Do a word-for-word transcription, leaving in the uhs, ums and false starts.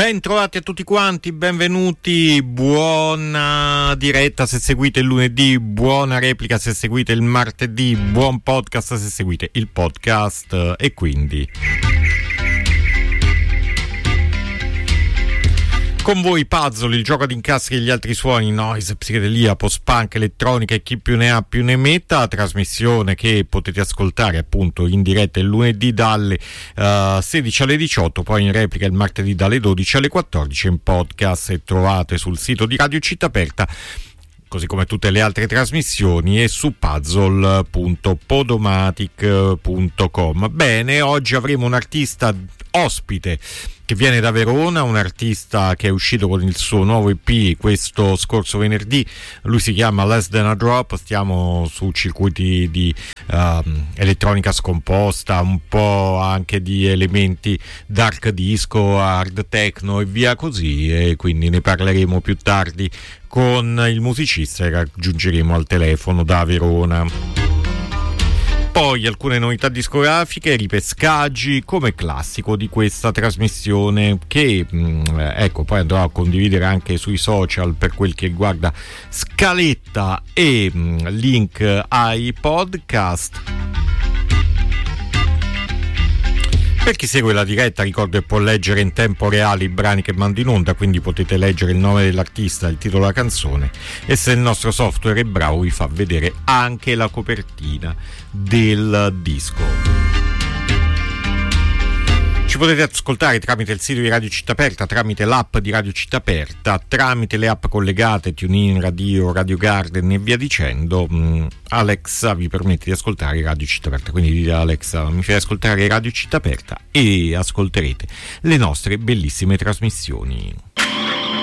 Ben trovati a tutti quanti, benvenuti, buona diretta se seguite il lunedì, buona replica se seguite il martedì, buon podcast se seguite il podcast e quindi con voi Puzzle, il gioco ad incastri e gli altri suoni, noise, psichedelia, post-punk, elettronica e chi più ne ha più ne metta, trasmissione che potete ascoltare appunto in diretta il lunedì dalle uh, sedici alle diciotto, poi in replica il martedì dalle dodici alle quattordici, in podcast e trovate sul sito di Radio Città Aperta, così come tutte le altre trasmissioni, e su puzzle punto podomatic punto com. Bene, oggi avremo un artista ospite che viene da Verona, un artista che è uscito con il suo nuovo E P questo scorso venerdì. Lui si chiama Less Than a Drop. Stiamo su circuiti di uh, elettronica scomposta, un po' anche di elementi dark disco, hard techno e via così, e quindi ne parleremo più tardi con il musicista che raggiungeremo al telefono da Verona. Poi alcune novità discografiche, ripescaggi come classico di questa trasmissione che mh, ecco poi andrò a condividere anche sui social per quel che riguarda scaletta e mh, link ai podcast. Per chi segue la diretta ricordo che può leggere in tempo reale i brani che mando in onda, quindi potete leggere il nome dell'artista, il titolo della canzone, e se il nostro software è bravo vi fa vedere anche la copertina del disco. Ci potete ascoltare tramite il sito di Radio Città Aperta, tramite l'app di Radio Città Aperta, tramite le app collegate, TuneIn, Radio, Radio Garden e via dicendo. Alexa vi permette di ascoltare Radio Città Aperta, quindi dite Alexa mi fai ascoltare Radio Città Aperta e ascolterete le nostre bellissime trasmissioni.